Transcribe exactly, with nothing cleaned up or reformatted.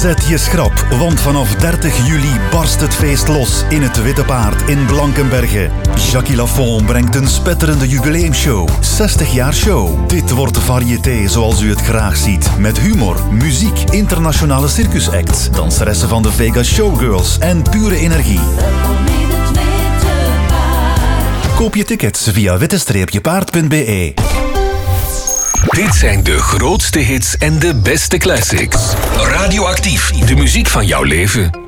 Zet je schrap, want vanaf dertig juli barst het feest los in het Witte Paard in Blankenberge. Jackie Lafont brengt een spetterende jubileumshow. zestig jaar show. Dit wordt variété zoals u het graag ziet. Met humor, muziek, internationale circusacts, danseressen van de Vegas Showgirls en pure energie. Koop je tickets via witte paard punt b e. Dit zijn de grootste hits en de beste classics. Radioactief, de muziek van jouw leven.